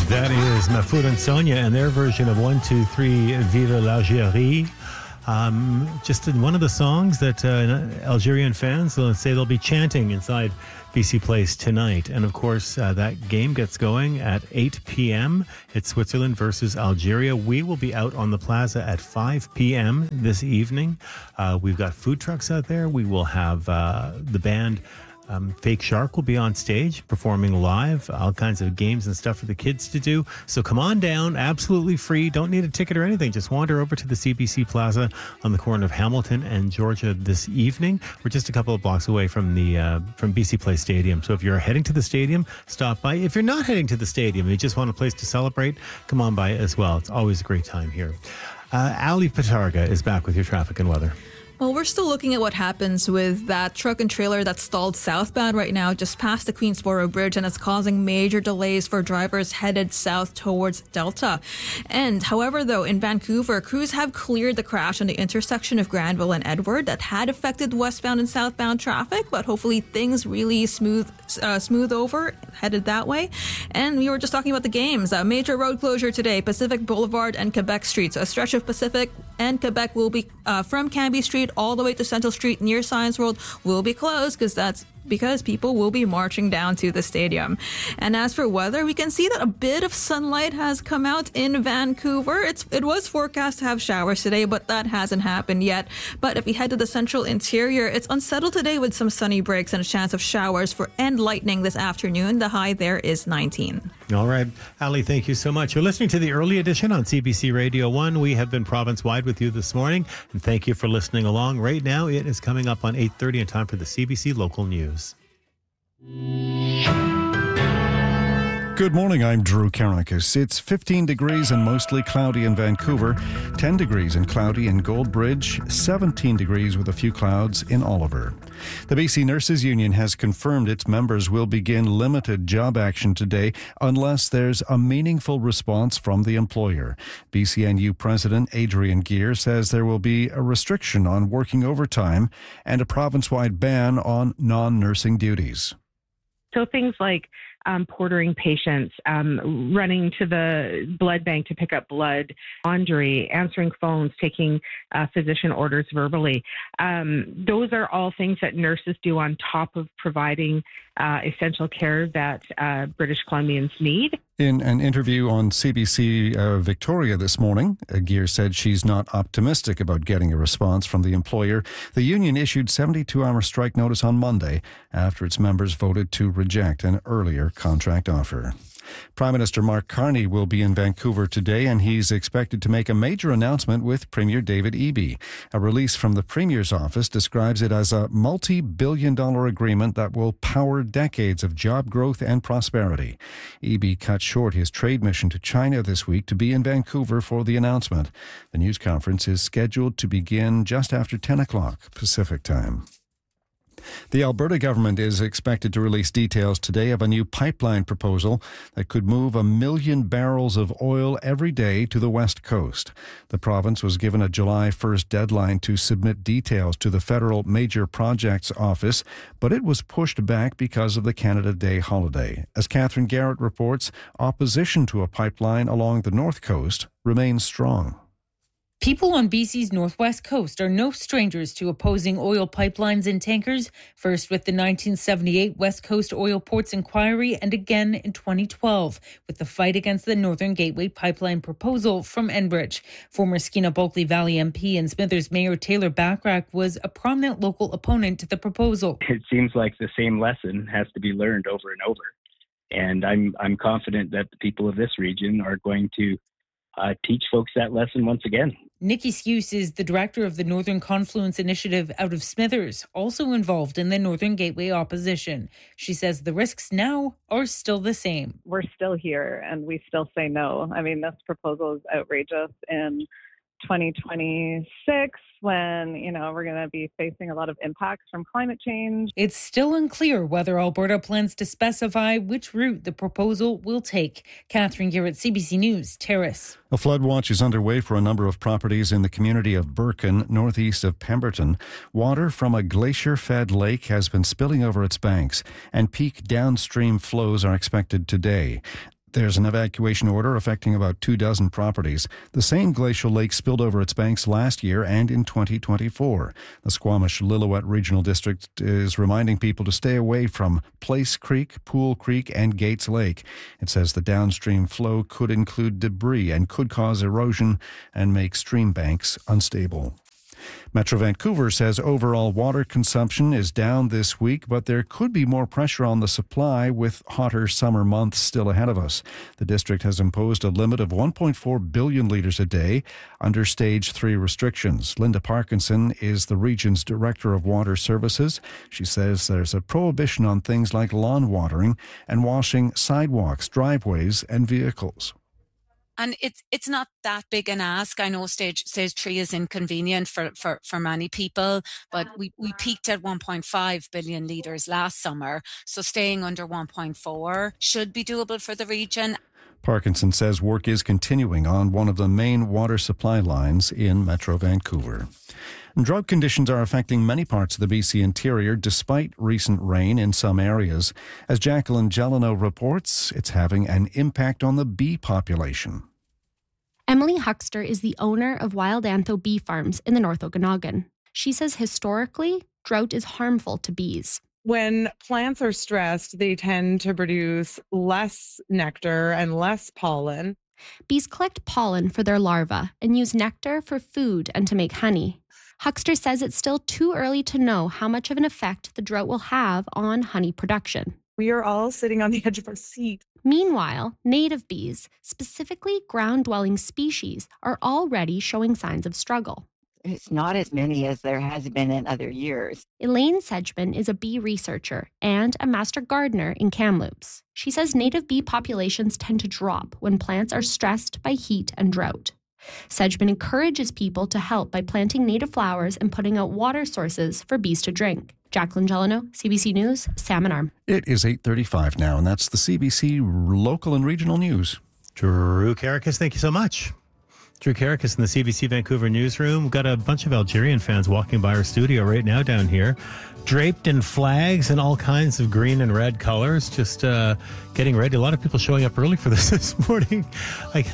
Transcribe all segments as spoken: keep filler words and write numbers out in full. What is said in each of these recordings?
That is Mahfoud and Sonia and their version of one two three Vive l'Algérie. Um, just in one of the songs that uh, Algerian fans will say they'll be chanting inside B C Place tonight. And of course, uh, that game gets going at eight p.m. It's Switzerland versus Algeria. We will be out on the plaza at five p.m. this evening. Uh, we've got food trucks out there. We will have uh, the band Um, Fake Shark will be on stage performing live, all kinds of games and stuff for the kids to do. So come on down, absolutely free. Don't need a ticket or anything. Just wander over to the C B C Plaza on the corner of Hamilton and Georgia this evening. We're just a couple of blocks away from the uh, from B C Place Stadium. So if you're heading to the stadium, stop by. If you're not heading to the stadium and you just want a place to celebrate, come on by as well. It's always a great time here. Uh, Ali Patarga is back with your traffic and weather. Well, we're still looking at what happens with that truck and trailer that's stalled southbound right now just past the Queensboro Bridge, and it's causing major delays for drivers headed south towards Delta. And however, though, in Vancouver, crews have cleared the crash on the intersection of Granville and Edward that had affected westbound and southbound traffic, but hopefully things really smooth uh, smooth over, headed that way. And we were just talking about the games. A major road closure today, Pacific Boulevard and Quebec Street. So a stretch of Pacific and Quebec will be uh, from Cambie Street all the way to Central Street near Science World will be closed because that's because people will be marching down to the stadium. And as for weather, we can see that a bit of sunlight has come out in Vancouver. It's It was forecast to have showers today, but that hasn't happened yet. But if we head to the central interior, it's unsettled today with some sunny breaks and a chance of showers for and lightning this afternoon. The high there is nineteen. All right. Ali, thank you so much. You're listening to the early edition on C B C Radio one. We have been province-wide with you this morning, and thank you for listening along. Right now, it is coming up on eight thirty in time for the C B C Local News. Good morning, I'm Drew Karakis. It's fifteen degrees and mostly cloudy in Vancouver, ten degrees and cloudy in Goldbridge, seventeen degrees with a few clouds in Oliver. The B C Nurses Union has confirmed its members will begin limited job action today unless there's a meaningful response from the employer. B C N U President Adrian Geer says there will be a restriction on working overtime and a province-wide ban on non-nursing duties. So things like um, portering patients, um, running to the blood bank to pick up blood, laundry, answering phones, taking uh, physician orders verbally. Um, those are all things that nurses do on top of providing uh, essential care that uh, British Columbians need. In an interview on C B C uh, Victoria this morning, Geer said she's not optimistic about getting a response from the employer. The union issued seventy-two hour strike notice on Monday after its members voted to reject an earlier contract offer. Prime Minister Mark Carney will be in Vancouver today, and he's expected to make a major announcement with Premier David Eby. A release from the Premier's office describes it as a multi-billion dollar agreement that will power decades of job growth and prosperity. Eby cut short his trade mission to China this week to be in Vancouver for the announcement. The news conference is scheduled to begin just after ten o'clock Pacific time. The Alberta government is expected to release details today of a new pipeline proposal that could move a million barrels of oil every day to the west coast. The province was given a July first deadline to submit details to the Federal Major Projects Office, but it was pushed back because of the Canada Day holiday. As Catherine Garrett reports, opposition to a pipeline along the north coast remains strong. People on B C's northwest coast are no strangers to opposing oil pipelines and tankers, first with the nineteen seventy-eight West Coast Oil Ports Inquiry and again in twenty twelve with the fight against the Northern Gateway pipeline proposal from Enbridge. Former Skeena Bulkley Valley M P and Smithers Mayor Taylor Bachrach was a prominent local opponent to the proposal. It seems like the same lesson has to be learned over and over. And I'm I'm confident that the people of this region are going to uh, teach folks that lesson once again. Nikki Skuse is the director of the Northern Confluence Initiative out of Smithers, also involved in the Northern Gateway opposition. She says the risks now are still the same. We're still here and we still say no. I mean, this proposal is outrageous in twenty twenty-six when, you know, we're going to be facing a lot of impacts from climate change. It's still unclear whether Alberta plans to specify which route the proposal will take. Catherine Garrett, C B C News, Terrace. A flood watch is underway for a number of properties in the community of Birken, northeast of Pemberton. Water from a glacier-fed lake has been spilling over its banks, and peak downstream flows are expected today. There's an evacuation order affecting about two dozen properties. The same glacial lake spilled over its banks last year and in twenty twenty-four. The Squamish Lillooet Regional District is reminding people to stay away from Place Creek, Pool Creek, and Gates Lake. It says the downstream flow could include debris and could cause erosion and make stream banks unstable. Metro Vancouver says overall water consumption is down this week, but there could be more pressure on the supply with hotter summer months still ahead of us. The district has imposed a limit of one point four billion litres a day under Stage three restrictions. Linda Parkinson is the region's Director of Water Services. She says there's a prohibition on things like lawn watering and washing sidewalks, driveways, and vehicles. And it's it's not that big an ask. I know stage stage three is inconvenient for, for, for many people, but we, we peaked at one point five billion litres last summer. So staying under one point four should be doable for the region. Parkinson says work is continuing on one of the main water supply lines in Metro Vancouver. Drought conditions are affecting many parts of the B C interior despite recent rain in some areas. As Jacqueline Gelano reports, it's having an impact on the bee population. Emily Huckster is the owner of Wild Antho Bee Farms in the North Okanagan. She says historically, drought is harmful to bees. When plants are stressed, they tend to produce less nectar and less pollen. Bees collect pollen for their larvae and use nectar for food and to make honey. Huckster says it's still too early to know how much of an effect the drought will have on honey production. We are all sitting on the edge of our seat. Meanwhile, native bees, specifically ground-dwelling species, are already showing signs of struggle. It's not as many as there has been in other years. Elaine Sedgman is a bee researcher and a master gardener in Kamloops. She says native bee populations tend to drop when plants are stressed by heat and drought. Sedgman encourages people to help by planting native flowers and putting out water sources for bees to drink. Jacqueline Gelano, C B C News, Salmon Arm. It is eight thirty-five now, and that's the C B C local and regional news. Drew Karakis, thank you so much. Drew Karakis in the C B C Vancouver newsroom. We've got a bunch of Algerian fans walking by our studio right now down here, draped in flags and all kinds of green and red colors, just uh, getting ready. A lot of people showing up early for this this morning. Like,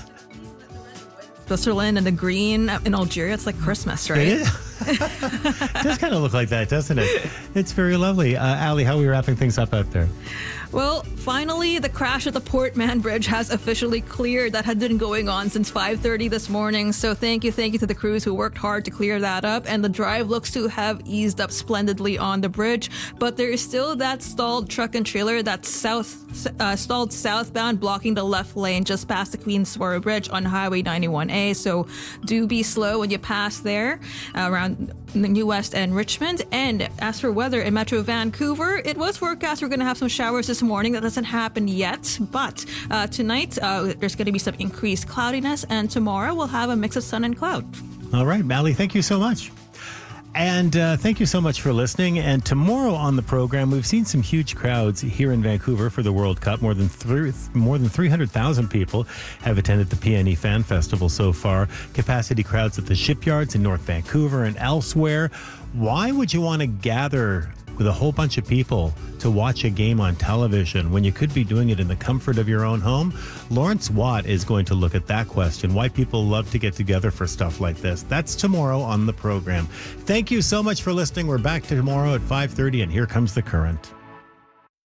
Switzerland and the green in Algeria, it's like Christmas, right? It is. It does kind of look like that, doesn't it? It's very lovely. Uh, Ali, how are we wrapping things up out there? Well, finally, the crash at the Port Mann Bridge has officially cleared. That had been going on since five thirty this morning. So thank you, thank you to the crews who worked hard to clear that up. And the drive looks to have eased up splendidly on the bridge. But there is still that stalled truck and trailer that's south, uh, stalled southbound, blocking the left lane just past the Queensboro Bridge on Highway ninety-one A. So do be slow when you pass there uh, around New West and Richmond. And as for weather in Metro Vancouver, it was forecast we're going to have some showers this morning. That doesn't happen yet, but uh, tonight uh, there's going to be some increased cloudiness, and tomorrow we'll have a mix of sun and cloud. All right, Mally, thank you so much. And uh, thank you so much for listening. And tomorrow on the program, we've seen some huge crowds here in Vancouver for the World Cup. More than three, more than three hundred thousand people have attended the P N E Fan Festival so far. Capacity crowds at the shipyards in North Vancouver and elsewhere. Why would you want to gather with a whole bunch of people to watch a game on television when you could be doing it in the comfort of your own home? Lawrence Watt is going to look at that question, why people love to get together for stuff like this. That's tomorrow on the program. Thank you so much for listening. We're back tomorrow at five thirty, and here comes The Current.